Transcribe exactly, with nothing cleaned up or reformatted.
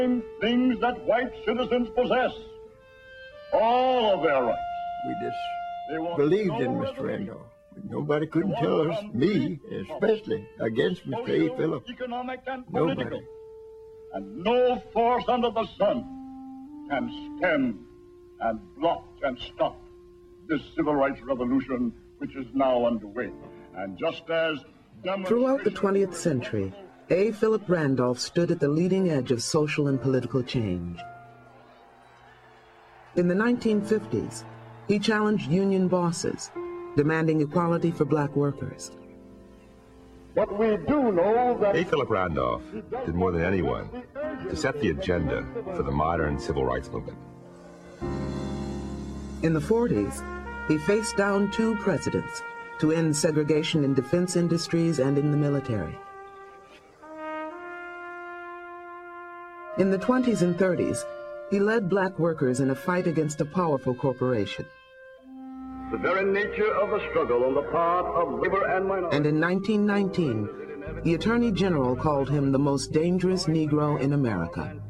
Things that white citizens possess, all of their rights. We just believed in Mister Randolph. Nobody couldn't tell us, me especially, against Mister A. Phillips. Nobody. And no force under the sun can stem and block and stop this civil rights revolution which is now underway. And just as throughout the twentieth century, A. Philip Randolph stood at the leading edge of social and political change. In the nineteen fifties, he challenged union bosses, demanding equality for black workers. But we do know that A. Philip Randolph did more than anyone to set the agenda for the modern civil rights movement. In the forties, he faced down two presidents to end segregation in defense industries and in the military. In the twenties and thirties, he led black workers in a fight against a powerful corporation. The very nature of the struggle on the part of labor and minority. And in nineteen nineteen, the Attorney General called him the most dangerous Negro in America.